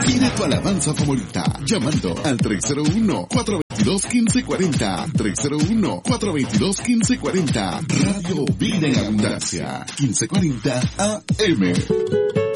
Pide tu alabanza favorita llamando al 301-422-1540. 301-422-1540. Radio Vida en Abundancia. 1540 AM.